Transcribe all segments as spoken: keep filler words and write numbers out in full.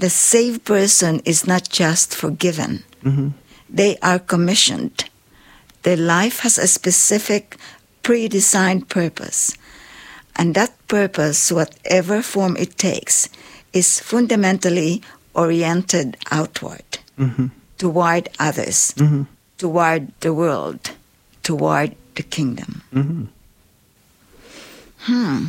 the saved person is not just forgiven. Mm-hmm. They are commissioned. Their life has a specific pre-designed purpose. And that purpose, whatever form it takes, is fundamentally oriented outward, mm-hmm. toward others, mm-hmm. toward the world, toward the kingdom. Mm-hmm. Hmm.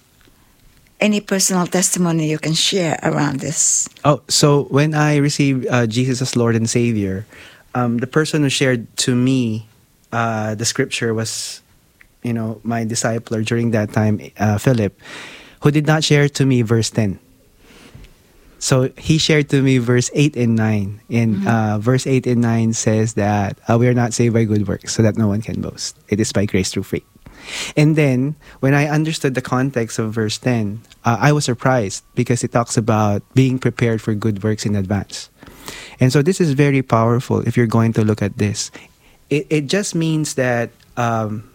Any personal testimony you can share around this? Oh, so when I received uh, Jesus as Lord and Savior, um, the person who shared to me uh, the scripture was, you know, my discipler during that time, uh, Philip, who did not share to me verse ten. So he shared to me verse eight and nine. And mm-hmm. uh, verse eight and nine says that uh, we are not saved by good works, so that no one can boast. It is by grace through faith. And then, when I understood the context of verse ten, uh, I was surprised because it talks about being prepared for good works in advance. And so this is very powerful if you're going to look at this. It, it just means that um,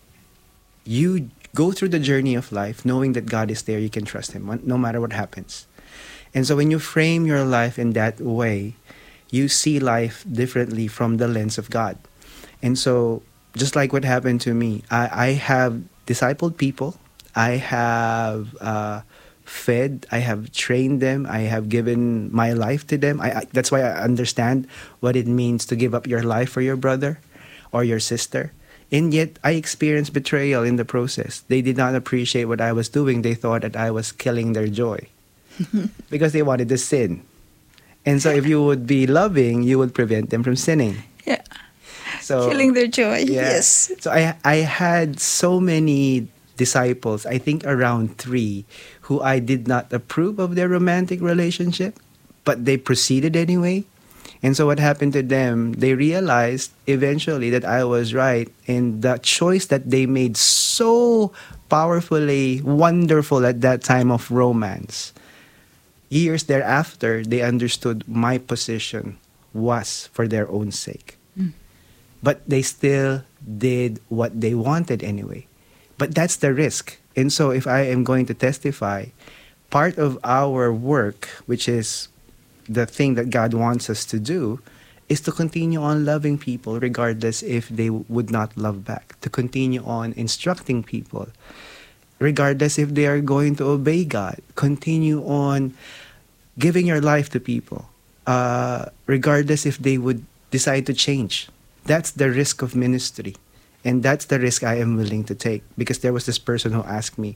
you go through the journey of life knowing that God is there, you can trust Him no matter what happens. And so when you frame your life in that way, you see life differently from the lens of God. And so, just like what happened to me, I, I have discipled people. I have uh, fed. I have trained them. I have given my life to them. I, I, that's why I understand what it means to give up your life for your brother or your sister. And yet, I experienced betrayal in the process. They did not appreciate what I was doing. They thought that I was killing their joy because they wanted to sin. And so if you would be loving, you would prevent them from sinning. Yeah. So, killing their joy, yeah. yes. So I I had so many disciples, I think around three, who I did not approve of their romantic relationship, but they proceeded anyway. And so what happened to them, they realized eventually that I was right, and the choice that they made so powerfully wonderful at that time of romance. Years thereafter, they understood my position was for their own sake. Mm. But they still did what they wanted anyway. But that's the risk. And so if I am going to testify, part of our work, which is the thing that God wants us to do, is to continue on loving people regardless if they would not love back. To continue on instructing people regardless if they are going to obey God. Continue on giving your life to people uh, regardless if they would decide to change. That's the risk of ministry. And that's the risk I am willing to take. Because there was this person who asked me,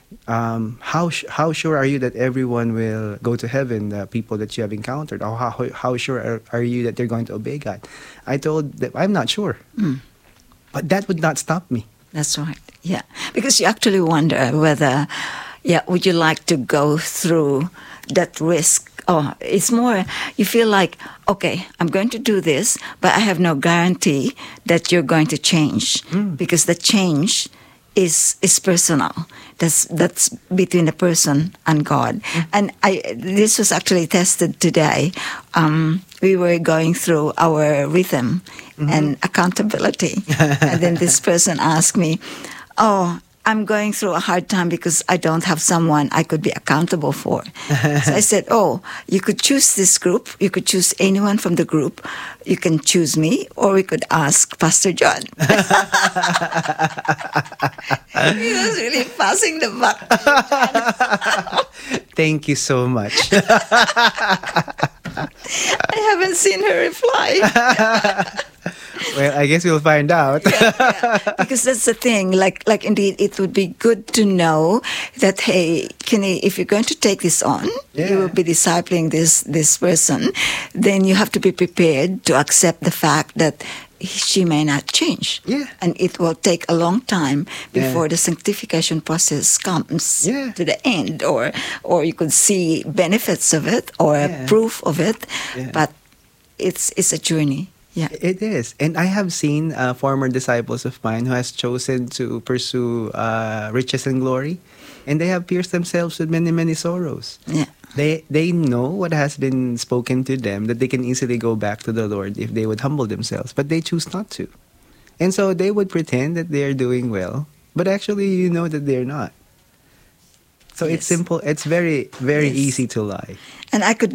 um, how sh- how sure are you that everyone will go to heaven, the people that you have encountered? Or how, how sure are, are you that they're going to obey God? I told them, I'm not sure. Mm. But that would not stop me. That's right. Yeah. Because you actually wonder whether, yeah, would you like to go through that risk? Oh, it's more, you feel like, okay, I'm going to do this, but I have no guarantee that you're going to change. Mm. Because the change is is personal. That's that's between the person and God. Mm. And I this was actually tested today. Um, we were going through our rhythm mm-hmm. and accountability. And then this person asked me, oh, I'm going through a hard time because I don't have someone I could be accountable for. So I said, oh, you could choose this group. You could choose anyone from the group. You can choose me, or we could ask Pastor John. He was really passing the buck. Thank you so much. I haven't seen her reply. Well, I guess we'll find out. yeah, yeah. Because that's the thing. Like, like indeed, it would be good to know that, hey, Kenny, if you're going to take this on, yeah. you will be discipling this this person, then you have to be prepared to accept the fact that she may not change. Yeah. And it will take a long time before yeah. the sanctification process comes yeah. to the end, or or you could see benefits of it or yeah. proof of it. Yeah. But it's it's a journey. Yeah. It is. And I have seen uh, former disciples of mine who has chosen to pursue uh, riches and glory, and they have pierced themselves with many, many sorrows. Yeah. They they know what has been spoken to them, that they can easily go back to the Lord if they would humble themselves, but they choose not to. And so they would pretend that they are doing well, but actually you know that they're not. So yes. it's simple. It's very, very yes. easy to lie. And I could